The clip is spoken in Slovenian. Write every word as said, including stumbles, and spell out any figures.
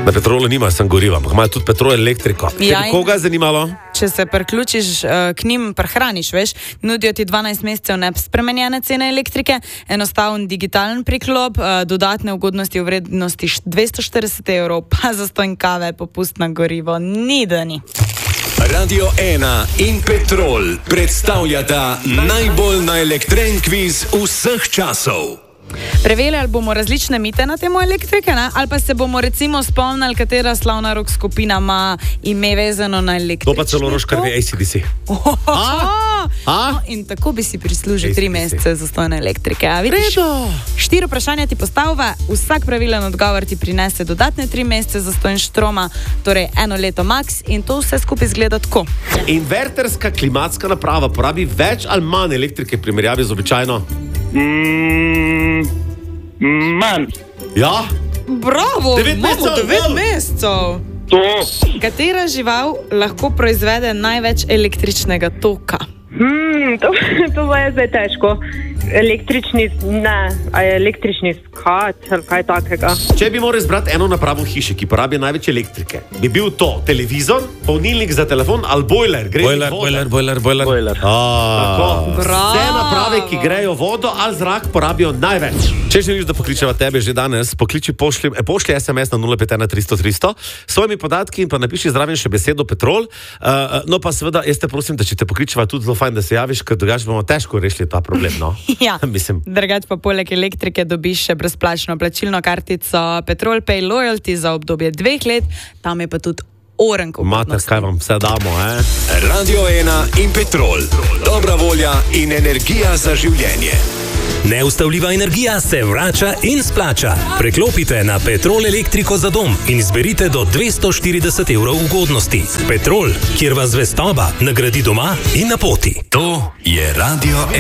Na Petrolu nima sem goriva, ampak imajo tudi Petrol elektriko. Ja, koga je zanimalo? Če se priključiš uh, k njim, prehraniš, veš, nudijo ti dvanajst mesecev nespremenjene cene elektrike, enostaven digitalen priklop, uh, dodatne ugodnosti v vrednosti dvesto štirideset evrov, pa za stonj kave, popust na gorivo, ni da ni. Radio ena in Petrol predstavljata najbolj naelektren kviz vseh časov. Preverili, ali bomo različne mite na temo elektrike, ne? Ali pa se bomo recimo spomnili, katera slavna rock skupina ima ime vezano na elektriko. To pa celo roškarvi A C D C. Oh, oh, oh. A? No, in tako bi si prislužil A C D C. tri mesece zastojne elektrike. A vidiš? Štiri vprašanja ti postavlja, vsak pravilen odgovor ti prinese dodatne tri mesece zastojn štroma, torej eno leto max, in to vse skupaj izgleda tako. Inverterska klimatska naprava porabi več ali manj elektrike v primerjavi z običajno? Mm, manj. Ja? Bravo, Devet imamo mesecev, devet wow. mesecev. To. Katera žival lahko proizvede največ električnega toka? Hmm, to, to bo je zdaj težko. Električni, ne, a je električni skat ali kaj takega. Če bi moral izbrati eno napravo v hiši, ki porabi največ elektrike, bi bil to televizor, polnilnik za telefon ali bojler. Bojler, bojler, bojler, bojler. Bojler. Tako. Bravo. Vse naprave, ki grejo vodo ali zrak, porabijo največ. Če želiš, da pokličeva tebe že danes, pokliči, pošli, eh, pošli S M S na nula pet ena tristo tristo s svojimi podatki in pa napiši zraven še besedo Petrol. Uh, no pa seveda, jaz te prosim, da če te pokličeva tudi zelo fajn, da se javiš, ker drugače bomo težko rešili ta problem, no? Ja, Mislim. drugač pa poleg elektrike dobiš še brezplačno plačilno kartico Petrol Pay Loyalty za obdobje dveh let, tam je pa tudi orenk Mater, ugodnosti. kaj vam vse damo, eh? Radio ena in Petrol. Dobra volja in energija za življenje. Neustavljiva energija se vrača in splača. Preklopite na Petrol elektriko za dom in izberite do dvesto štirideset evrov ugodnosti. Petrol, kjer vas zvestoba nagradi doma in na poti. To je Radio